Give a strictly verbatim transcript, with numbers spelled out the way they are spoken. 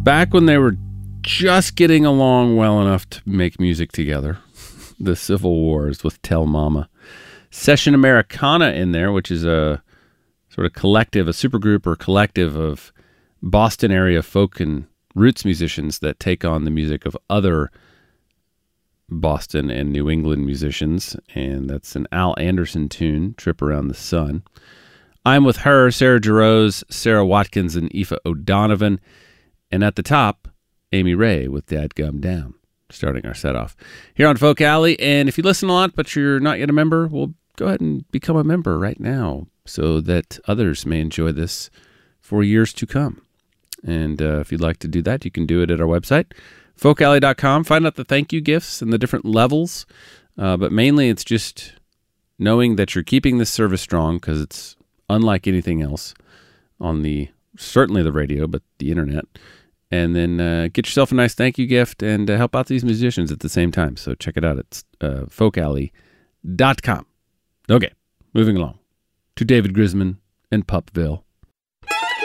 back when they were just getting along well enough to make music together. The Civil Wars with Tell Mama. Session Americana in there, which is a sort of collective, a supergroup or collective of Boston area folk and roots musicians that take on the music of other Boston and New England musicians. And that's an Al Anderson tune, Trip Around the Sun. I'm With Her, Sarah Jarosz, Sarah Watkins, and Aoife O'Donovan. And at the top, Amy Ray with Dadgum Down, starting our set off here on Folk Alley. And if you listen a lot, but you're not yet a member, well, go ahead and become a member right now so that others may enjoy this for years to come. And uh, if you'd like to do that, you can do it at our website, folk alley dot com. Find out the thank you gifts and the different levels. Uh, but mainly it's just knowing that you're keeping this service strong, because it's unlike anything else on the, certainly the radio, but the internet. And then uh, get yourself a nice thank you gift and uh, help out these musicians at the same time. So check it out. It's uh, folk alley dot com. Okay, moving along to David Grisman and Pupville.